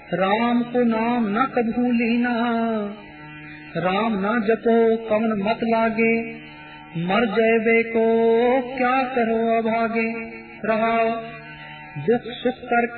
राम को नाम न कभू लीना, राम न जपो कवन मत लागे, मर जैबे को क्या करो अभागे। रहा दुख सुख कर